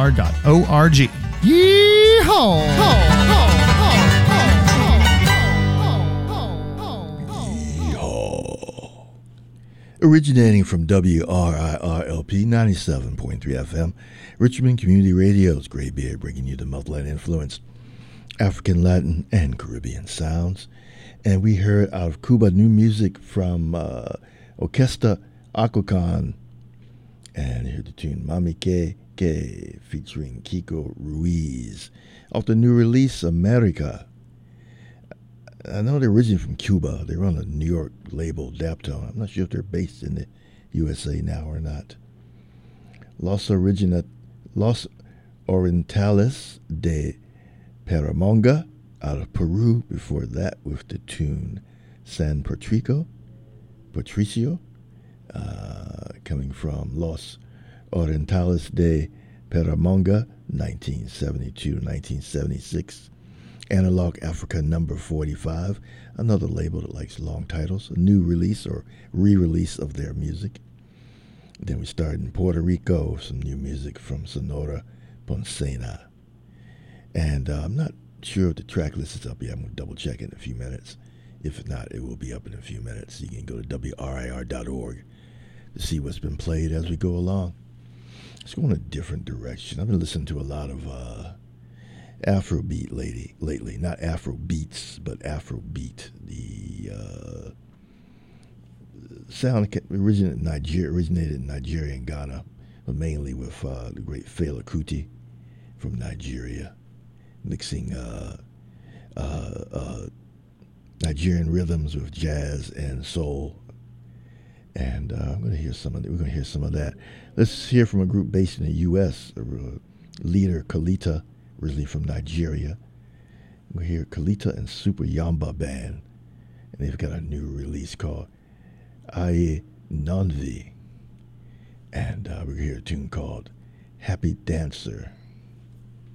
Yeehaw! Originating from WRIRLP 97.3 FM, Richmond Community Radio's Graybeard, bringing you the motherland influence, African, Latin, and Caribbean sounds. And we heard out of Cuba new music from Orquesta Acocan, and heard the tune Mami Que featuring Kiko Ruiz off the new release America. I know they're originally from Cuba. They're on a New York label, Daptone. I'm not sure if they're based in the USA now or not. Los Orientales de Paramonga out of Peru. Before that, with the tune San Patricio, coming from Los Orientales de Paramonga, 1972 to 1976. Analog Africa number 45, another label that likes long titles, a new release or re-release of their music. Then we started in Puerto Rico, some new music from Sonora Poncena. And I'm not sure if the track list is up yet. I'm going to double check it in a few minutes. If not, it will be up in a few minutes. You can go to WRIR.org to see what's been played as we go along. Let's go in a different direction. I've been listening to a lot of Afrobeat lately. Not Afrobeats, but Afrobeat. The sound originated in Nigeria and Ghana, but mainly with the great Fela Kuti from Nigeria, mixing Nigerian rhythms with jazz and soul. And we're going to hear some of that. Let's hear from a group based in the U.S. Leader Kalita, originally from Nigeria. We'll hear Kalita and Super Yamba Band, and they've got a new release called Aye Nonvi, and we'll hear a tune called Happy Dancer.